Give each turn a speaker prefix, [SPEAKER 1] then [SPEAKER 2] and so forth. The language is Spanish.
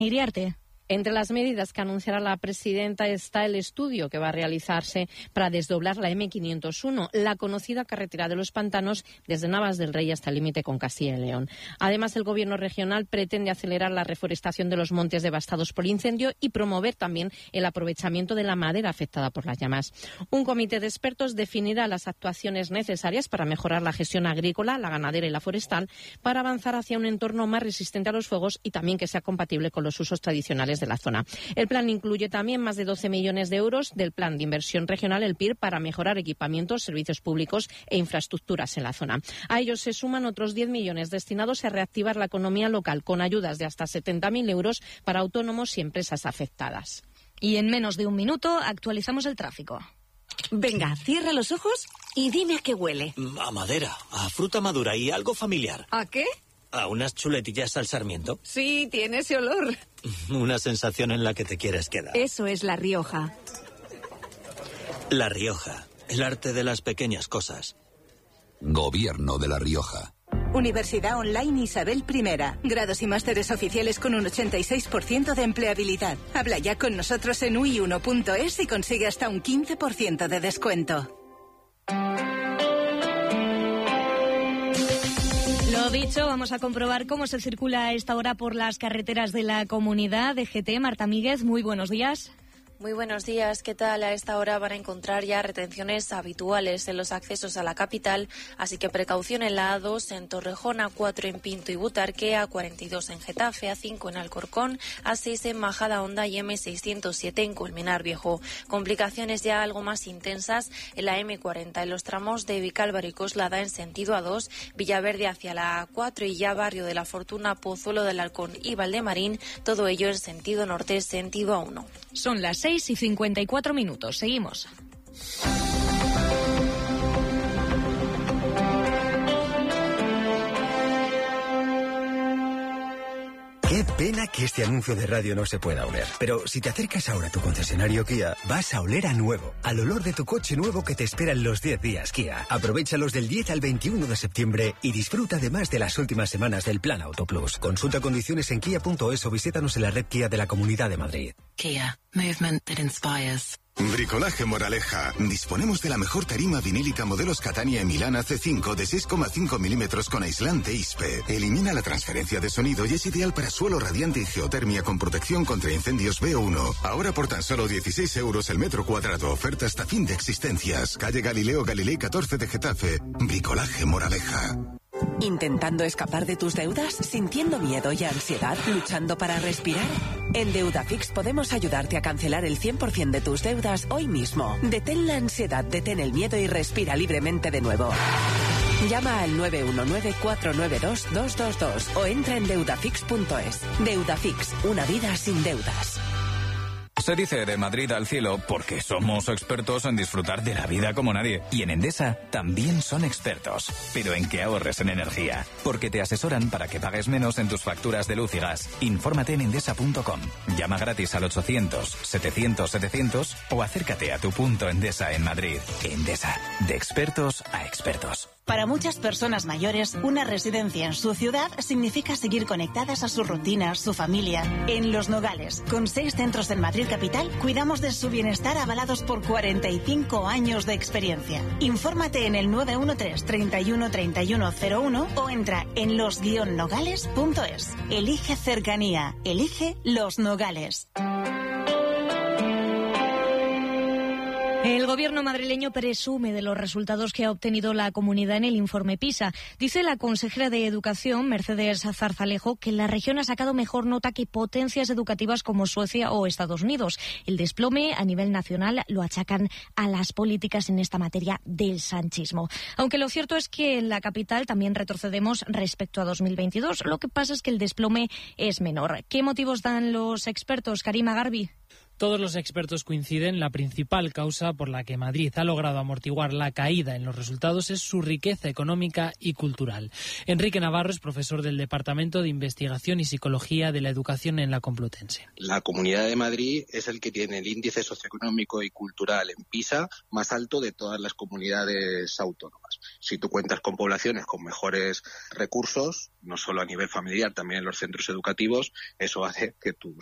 [SPEAKER 1] Iriarte.
[SPEAKER 2] Entre las medidas que anunciará la presidenta está el estudio que va a realizarse para desdoblar la M501, la conocida carretera de los pantanos desde Navas del Rey hasta el límite con Castilla y León. Además, el Gobierno regional pretende acelerar la reforestación de los montes devastados por incendio y promover también el aprovechamiento de la madera afectada por las llamas. Un comité de expertos definirá las actuaciones necesarias para mejorar la gestión agrícola, la ganadera y la forestal, para avanzar hacia un entorno más resistente a los fuegos y también que sea compatible con los usos tradicionales de la zona. El plan incluye también más de 12 millones de euros del Plan de Inversión Regional, el PIR, para mejorar equipamientos, servicios públicos e infraestructuras en la zona. A ellos se suman otros 10 millones destinados a reactivar la economía local con ayudas de hasta 70.000 euros para autónomos y empresas afectadas.
[SPEAKER 1] Y en menos de un minuto actualizamos el tráfico.
[SPEAKER 3] Venga, cierra los ojos y dime a qué huele.
[SPEAKER 4] A madera, a fruta madura y algo familiar.
[SPEAKER 3] ¿A qué?
[SPEAKER 4] ¿A unas chuletillas al sarmiento?
[SPEAKER 3] Sí, tiene ese olor.
[SPEAKER 4] Una sensación en la que te quieres quedar.
[SPEAKER 3] Eso es La Rioja.
[SPEAKER 4] La Rioja, el arte de las pequeñas cosas.
[SPEAKER 5] Gobierno de La Rioja.
[SPEAKER 6] Universidad Online Isabel I. Grados y másteres oficiales con un 86% de empleabilidad. Habla ya con nosotros en ui1.es y consigue hasta un 15% de descuento.
[SPEAKER 1] Lo dicho, vamos a comprobar cómo se circula a esta hora por las carreteras de la comunidad. DGT, Marta Míguez, muy buenos días.
[SPEAKER 7] Muy buenos días, ¿qué tal? A esta hora van a encontrar ya retenciones habituales en los accesos a la capital, así que precaución en la A2 en Torrejón, A4 en Pinto y Butarque, A42 en Getafe, A5 en Alcorcón, A6 en Majada Honda y M607 en Colmenar Viejo. Complicaciones ya algo más intensas en la M40 en los tramos de Vicálvaro y Coslada en sentido A2, Villaverde hacia la A4 y ya Barrio de la Fortuna, Pozuelo del Halcón y Valdemarín, todo ello en sentido norte, sentido A1.
[SPEAKER 1] Son las 6:54. Seguimos.
[SPEAKER 8] Qué pena que este anuncio de radio no se pueda oler. Pero si te acercas ahora a tu concesionario Kia, vas a oler a nuevo. Al olor de tu coche nuevo que te espera en los 10 días Kia. Aprovéchalos del 10 al 21 de septiembre y disfruta además de las últimas semanas del Plan Auto Plus. Consulta condiciones en kia.es o visítanos en la red Kia de la Comunidad de Madrid.
[SPEAKER 9] Kia. Movement that inspires.
[SPEAKER 10] Bricolaje Moraleja. Disponemos de la mejor tarima vinílica modelos Catania y Milana C5 de 6,5 milímetros con aislante ISPE. Elimina la transferencia de sonido y es ideal para suelo radiante y geotermia con protección contra incendios B1. Ahora por tan solo 16 euros el metro cuadrado. Oferta hasta fin de existencias. Calle Galileo Galilei 14 de Getafe. Bricolaje Moraleja.
[SPEAKER 3] ¿Intentando escapar de tus deudas? ¿Sintiendo miedo y ansiedad? ¿Luchando para respirar? En Deudafix podemos ayudarte a cancelar el 100% de tus deudas hoy mismo. Detén la ansiedad, detén el miedo y respira libremente de nuevo. Llama al 919-492-222 o entra en deudafix.es. Deudafix, una vida sin deudas.
[SPEAKER 11] Se dice de Madrid al cielo porque somos expertos en disfrutar de la vida como nadie. Y en Endesa también son expertos. Pero en que ahorres en energía. Porque te asesoran para que pagues menos en tus facturas de luz y gas. Infórmate en endesa.com. Llama gratis al 800-700-700 o acércate a tu punto Endesa en Madrid. Endesa, de expertos a expertos.
[SPEAKER 12] Para muchas personas mayores, una residencia en su ciudad significa seguir conectadas a sus rutinas, su familia. En Los Nogales, con 6 centros en Madrid capital, cuidamos de su bienestar avalados por 45 años de experiencia. Infórmate en el 913 31 3101 o entra en los-nogales.es. Elige cercanía, elige Los Nogales.
[SPEAKER 1] El gobierno madrileño presume de los resultados que ha obtenido la comunidad en el informe PISA. Dice la consejera de Educación, Mercedes Zarzalejo, que la región ha sacado mejor nota que potencias educativas como Suecia o Estados Unidos. El desplome a nivel nacional lo achacan a las políticas en esta materia del sanchismo. Aunque lo cierto es que en la capital también retrocedemos respecto a 2022. Lo que pasa es que el desplome es menor. ¿Qué motivos dan los expertos, Karima Garbi?
[SPEAKER 13] Todos los expertos coinciden, la principal causa por la que Madrid ha logrado amortiguar la caída en los resultados es su riqueza económica y cultural. Enrique Navarro es profesor del Departamento de Investigación y Psicología de la Educación en la Complutense.
[SPEAKER 14] La Comunidad de Madrid es el que tiene el índice socioeconómico y cultural en PISA más alto de todas las comunidades autónomas. Si tú cuentas con poblaciones con mejores recursos, no solo a nivel familiar, también en los centros educativos, eso hace que tus